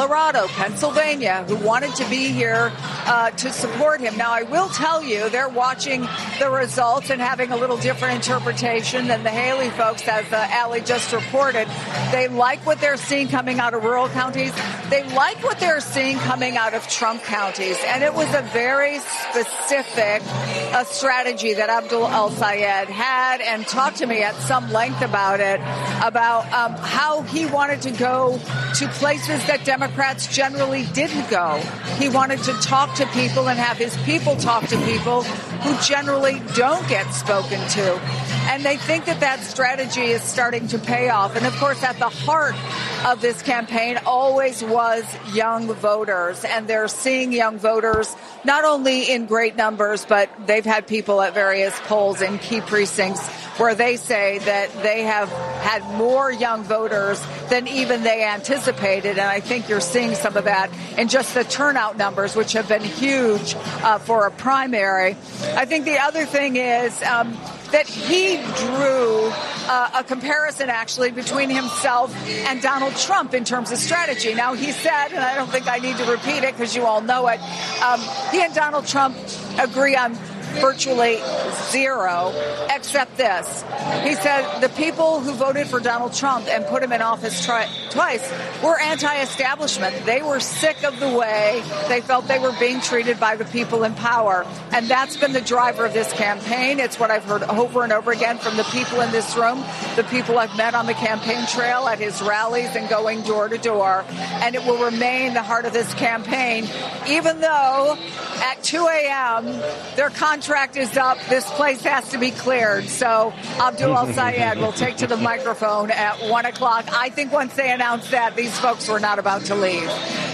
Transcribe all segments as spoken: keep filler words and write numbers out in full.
Colorado, Pennsylvania, who wanted to be here uh, to support him. Now, I will tell you, they're watching the results and having a little different interpretation than the Haley folks, as uh, Allie just reported. They like what they're seeing coming out of rural counties. They like what they're seeing coming out of Trump counties. And it was a very specific uh, strategy that Abdul El-Sayed had, and talked to me at some length about it, about um, how he wanted to go to places that Democrats generally didn't go. He wanted to talk to people and have his people talk to people who generally don't get spoken to. And they think that that strategy is starting to pay off. And, of course, at the heart of this campaign always was young voters. And they're seeing young voters not only in great numbers, but they've had people at various polls in key precincts where they say that they have had more young voters than even they anticipated. And I think you're seeing some of that in just the turnout numbers, which have been huge uh, for a primary. I think the other thing is um, that he drew uh, a comparison, actually, between himself and Donald Trump in terms of strategy. Now, he said, and I don't think I need to repeat it because you all know it, um, he and Donald Trump agree on virtually zero, except this. He said the people who voted for Donald Trump and put him in office tri- twice were anti-establishment. They were sick of the way they felt they were being treated by the people in power. And that's been the driver of this campaign. It's what I've heard over and over again from the people in this room, the people I've met on the campaign trail, at his rallies, and going door to door. And it will remain the heart of this campaign, even though at two a.m. their contract is up. This place has to be cleared. So Abdul El-Sayed will take to the microphone at one o'clock. I think once they announced that, these folks were not about to leave.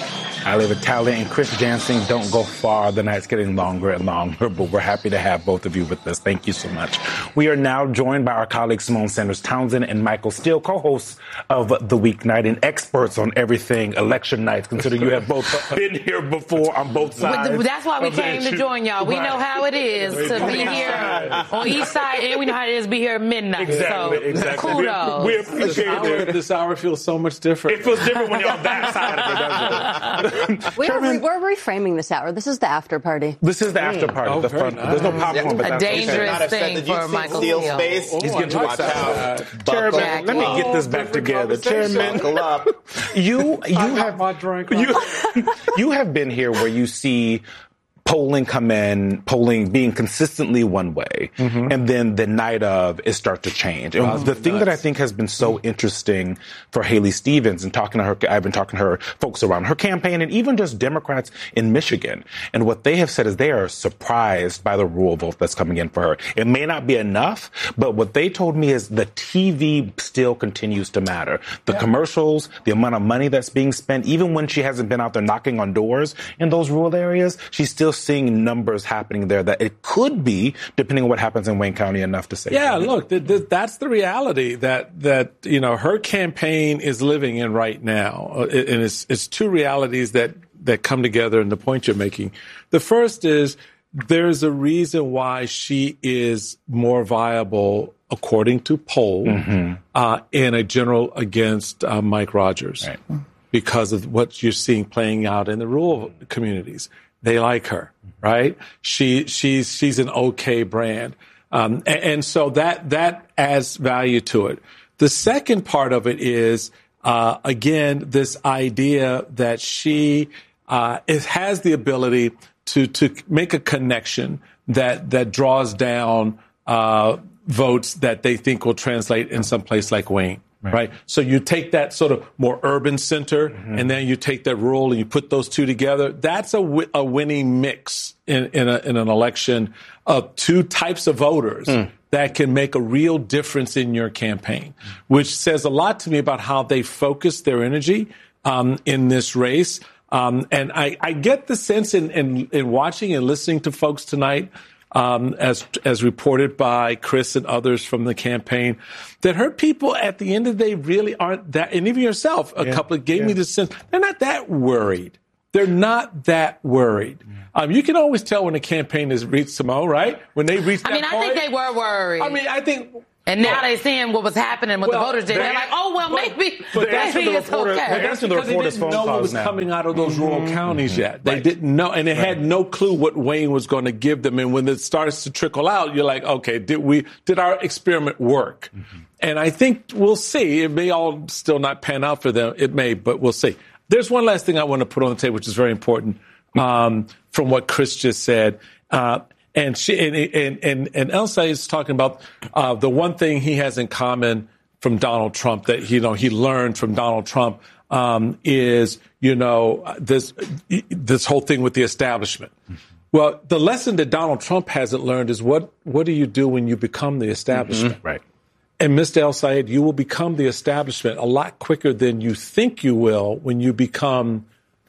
Ali Vitale and Chris Jansing don't go far. The night's getting longer and longer, but we're happy to have both of you with us. Thank you so much. We are now joined by our colleagues Simone Sanders-Townsend and Michael Steele, co-hosts of The Weeknight and experts on everything election nights, considering you have both been here before on both sides. That's why we came to join y'all. We know how it is to be here on East Side, and we know how it is to be here at midnight. Exactly, so, exactly. Kudos. We appreciate it. This hour feels so much different. It feels different when you're on that side of it, doesn't it? We are re- we're reframing this hour. This is the after party. This is the after party. Oh, the very front. nice. There's no popcorn, Yeah. but A that's dangerous okay. thing Did for you see Michael Steele's Steele. face? Oh, He's getting too Watch excited. out. Chairman, let me get this back together. Chairman, Buckle up. you you I got have my drink. you, you have been here where you see polling come in, polling being consistently one way, mm-hmm. and then the night of it start to change. And Oh, the thing nuts. that I think has been so interesting for Haley Stevens, and talking to her, I've been talking to her folks around her campaign, and even just Democrats in Michigan, and what they have said is they are surprised by the rural vote that's coming in for her. It may not be enough, but what they told me is the T V still continues to matter. The yeah. commercials, the amount of money that's being spent, even when she hasn't been out there knocking on doors in those rural areas, she's still seeing numbers happening there that it could be, depending on what happens in Wayne County, enough to say. Yeah, look, th- th- that's the reality that, that, you know, her campaign is living in right now. Uh, and it's, it's two realities that, that come together in the point you're making. The first is there's a reason why she is more viable, according to poll, mm-hmm. uh, in a general against uh, Mike Rogers, right. because of what you're seeing playing out in the rural communities. They like her, right? She, she's, she's an okay brand. Um, and, and so that, that adds value to it. The second part of it is, uh, again, this idea that she, uh, it has the ability to, to make a connection that, that draws down, uh, votes that they think will translate in some place like Wayne. Right. right. So you take that sort of more urban center, mm-hmm. and then you take that rural and you put those two together. That's a, w- a winning mix in, in, a, in an election of two types of voters mm. that can make a real difference in your campaign, which says a lot to me about how they focus their energy um, in this race. Um, and I, I get the sense in, in, in watching and listening to folks tonight, Um, as as reported by Chris and others from the campaign, that her people at the end of the day really aren't that, and even yourself, a yeah, couple of gave yeah. me the sense, they're not that worried. They're not that worried. Yeah. Um, you can always tell when a campaign has reached, Simone, right? When they reach that I mean, point. I think they were worried. I mean, I think And now they're seeing what was happening, what well, the voters did. that, They're like, oh, well, but, maybe, but that's maybe the it's reporter, okay. But that's the because reporter's they phone didn't know calls what was now. coming out of those rural mm-hmm. counties yet. They right. didn't know, and they right. had no clue what Wayne was going to give them. And when it starts to trickle out, you're like, okay, did we, did our experiment work? Mm-hmm. And I think we'll see. It may all still not pan out for them. It may, but we'll see. There's one last thing I want to put on the table, which is very important, um, from what Chris just said. Uh, and she, and, and, and, and El-Sayed is talking about, uh, the one thing he has in common from Donald Trump that, you know, he learned from Donald Trump, um, is, you know, this, this whole thing with the establishment. Mm-hmm. Well, the lesson that Donald Trump hasn't learned is what, what do you do when you become the establishment? Mm-hmm. Right. And Mister El-Sayed, you will become the establishment a lot quicker than you think you will when you become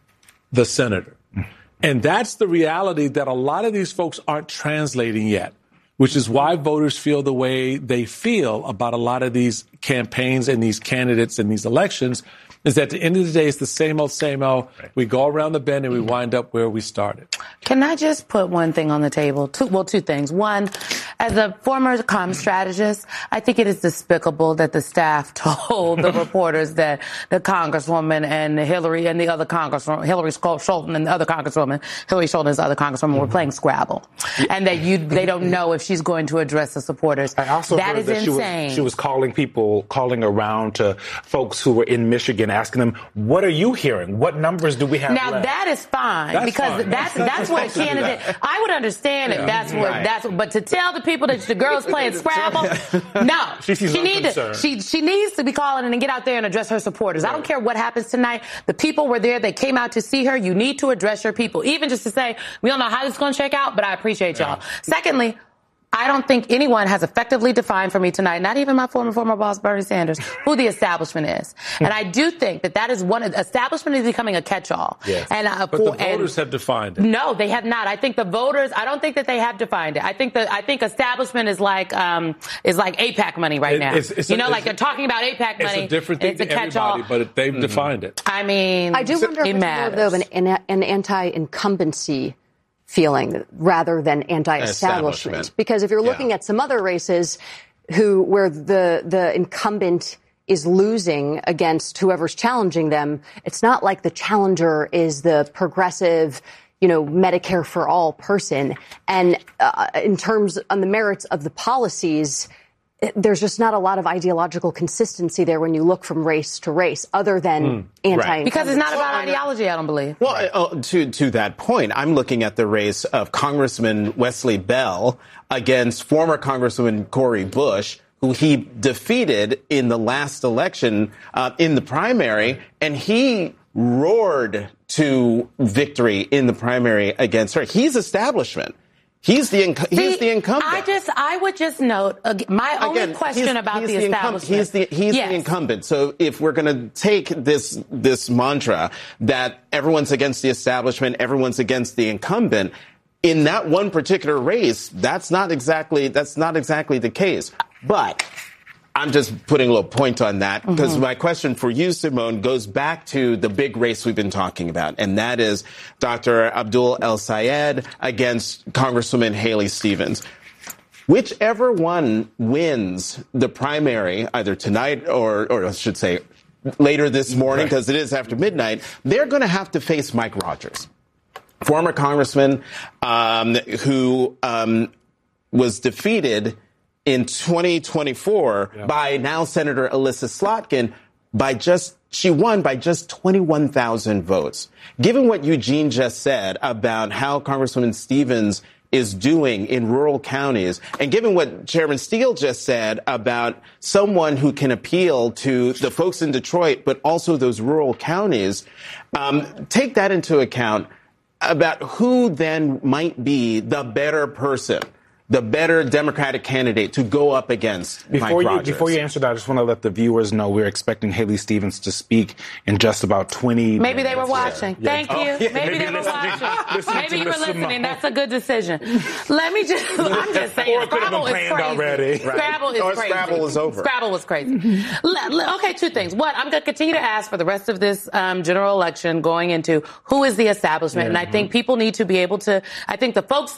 the senator. Mm-hmm. And that's the reality that a lot of these folks aren't translating yet, which is why voters feel the way they feel about a lot of these campaigns and these candidates and these elections, is that at the end of the day, it's the same old, same old. Right. We go around the bend and we wind up where we started. Can I just put one thing on the table? Two, well, two things. One, as a former comm strategist, I think it is despicable that the staff told the reporters that the Congresswoman and Hillary and the other Congresswoman, Hillary Scholten and the other Congresswoman, Hillary Scholten and the other Congresswoman mm-hmm. were playing Scrabble. And that you, they don't know if she's going to address the supporters. I also that heard is that insane. She was, she was calling people, calling around to folks who were in Michigan, asking them, what are you hearing? What numbers do we have now, left? that is fine, that's because fine. that's that's, that's what a candidate, I would understand yeah. if that's what, right. that's what, but to tell the people that the girl's playing Scrabble, no. She, she, need to, she, she needs to be calling and get out there and address her supporters. Right. I don't care what happens tonight. The people were there. They came out to see her. You need to address your people, even just to say, we don't know how this is going to check out, but I appreciate y'all. Yeah. Secondly, I don't think anyone has effectively defined for me tonight, not even my former, former boss, Bernie Sanders, who the establishment is. And I do think that that is one, establishment is becoming a catch-all. Yes. And, uh, but for, the voters and, have defined it. No, they have not. I think the voters, I don't think that they have defined it. I think that, I think establishment is like, um, is like AIPAC money right it, now. It's, it's you know, a, like they're talking about AIPAC money. It's a different thing it's a to everybody, but it, they've mm-hmm. defined it. I mean, I do wonder if it it's matters. more, though, of an, an anti-incumbency feeling rather than anti-establishment. Establishment. Because if you're looking yeah. at some other races who where the the incumbent is losing against whoever's challenging them, it's not like the challenger is the progressive, you know, Medicare for all person. And uh, in terms on the merits of the policies, there's just not a lot of ideological consistency there when you look from race to race, other than mm, anti. Right. Because it's not about ideology, I don't believe. Well, right. uh, to to that point, I'm looking at the race of Congressman Wesley Bell against former Congresswoman Cori Bush, who he defeated in the last election uh, in the primary, and he roared to victory in the primary against her. He's establishment. He's the inc- See, he's the incumbent. I just I would just note uh, my only Again, question he's, about he's the, the establishment. Incum- he's the he's yes. the incumbent. So if we're going to take this this mantra that everyone's against the establishment, everyone's against the incumbent, in that one particular race, that's not exactly that's not exactly the case. But I'm just putting a little point on that because mm-hmm. my question for you, Simone, goes back to the big race we've been talking about, and that is Doctor Abdul El-Sayed against Congresswoman Haley Stevens. Whichever one wins the primary, either tonight or, or I should say later this morning, because right. it is after midnight, they're going to have to face Mike Rogers, former congressman um, who um, was defeated in twenty twenty-four yeah. by now Senator Elissa Slotkin by just, she won by just twenty-one thousand votes. Given what Eugene just said about how Congresswoman Stevens is doing in rural counties, and given what Chairman Steele just said about someone who can appeal to the folks in Detroit, but also those rural counties, um, take that into account about who then might be the better person, the better Democratic candidate to go up against before Mike you, Rogers. Before you answer that, I just want to let the viewers know we're expecting Haley Stevens to speak in just about twenty Maybe minutes. they were watching. Yeah. Thank Oh, you. yeah, maybe, maybe they were listening, watching. listening Maybe you were Miz listening. Simone. That's a good decision. Let me just, I'm just saying, Or it could have Scrabble been is planned crazy. already. Right. Scrabble is or crazy. Scrabble is over. Scrabble was crazy. let, let, okay, two things. One, I'm going to continue to ask for the rest of this um, general election going into who is the establishment. Yeah. And I think people need to be able to, I think the folks like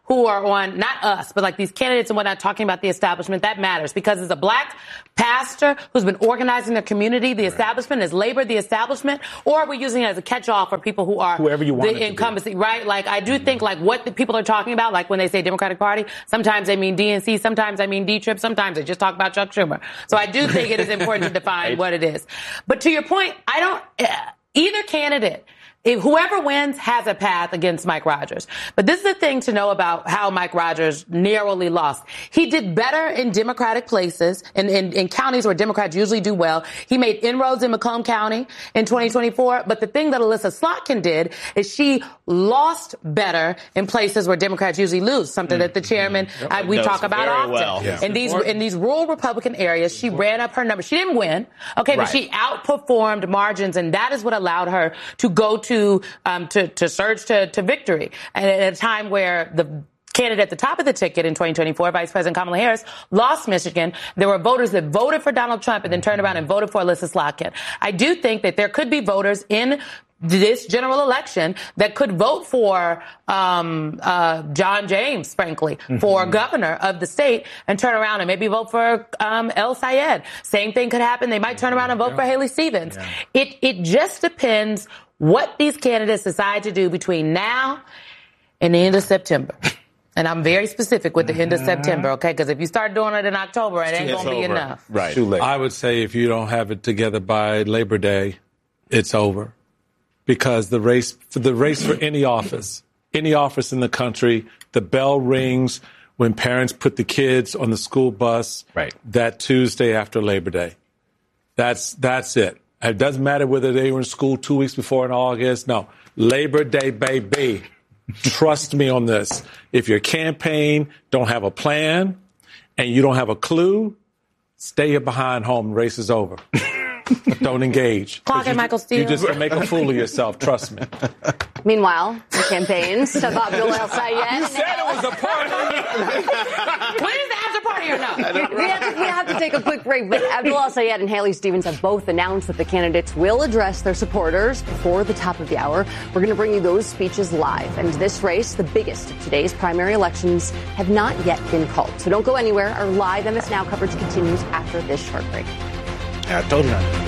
who are on, not us, but like these candidates and whatnot talking about the establishment, that matters because as a black pastor who's been organizing their community, the right. establishment is labor, the establishment, or are we using it as a catch-all for people who are whoever you want the incumbency, right? Like I do think like what the people are talking about, like when they say Democratic Party, sometimes they mean D N C, sometimes I mean D-Trip, sometimes they just talk about Chuck Schumer. So I do think it is important to define right. what it is. But to your point, I don't, either candidate, if whoever wins has a path against Mike Rogers. But this is the thing to know about how Mike Rogers narrowly lost. He did better in Democratic places, in, in, in counties where Democrats usually do well. He made inroads in Macomb County in twenty twenty-four. But the thing that Alyssa Slotkin did is she lost better in places where Democrats usually lose, something mm-hmm. that the chairman, mm-hmm. uh, we talk about often. Well. Yeah. In these in these rural Republican areas, she ran up her numbers. She didn't win, okay, but right. she outperformed margins, and that is what allowed her to go to To, um, to, to surge to, to victory. And at a time where the candidate at the top of the ticket in twenty twenty-four, Vice President Kamala Harris, lost Michigan, there were voters that voted for Donald Trump and then turned around and voted for Alyssa Slotkin. I do think that there could be voters in this general election that could vote for um uh John James, frankly, mm-hmm. for governor of the state and turn around and maybe vote for um El Sayed. Same thing could happen. They might turn around and vote yeah. for Haley Stevens. Yeah. It it just depends what these candidates decide to do between now and the end of September. And I'm very specific with the end of September, okay? Because if you start doing it in October, it ain't going to be enough. Right. I would say if you don't have it together by Labor Day, it's over. Because the race for the race for any office, any office in the country, the bell rings when parents put the kids on the school bus right. that Tuesday after Labor Day. That's that's it. It doesn't matter whether they were in school two weeks before in August. No, Labor Day, baby. Trust me on this. If your campaign don't have a plan and you don't have a clue, stay behind home. Race is over. Don't engage. Clock and Michael Steele. You just make a fool of yourself. Trust me. Meanwhile, the campaigns of Abdul El Sayed. You said it was a party. When is the after party or not? We, we, have to, we have to take a quick break, but Abdul El Sayed and Haley Stevens have both announced that the candidates will address their supporters before the top of the hour. We're going to bring you those speeches live. And this race, the biggest of today's primary elections, have not yet been called. So don't go anywhere. Our live M S Now coverage continues after this short break. Yeah, I told you not.